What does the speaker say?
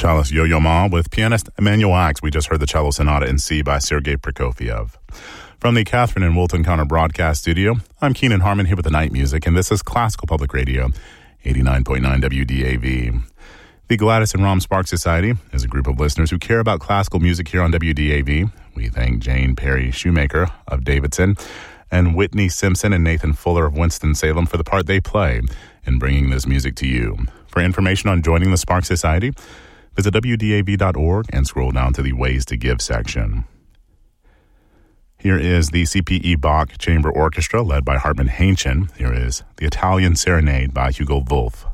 cellist Yo-Yo Ma with pianist Emanuel Ax. We just heard the Cello Sonata in C by Sergei Prokofiev. From the Catherine and Wilton Counter Broadcast Studio, I'm Keenan Harmon here with the night music, and this is Classical Public Radio, 89.9 WDAV. The Gladys and Rom Sparks Society is a group of listeners who care about classical music here on WDAV. We thank Jane Perry Shoemaker of Davidson and Whitney Simpson and Nathan Fuller of Winston-Salem for the part they play in bringing this music to you. For information on joining the Sparks Society, visit WDAV.org and scroll down to the Ways to Give section. Here is the C.P.E. Bach Chamber Orchestra led by Hartman Hainchen. Here is the Italian Serenade by Hugo Wolf.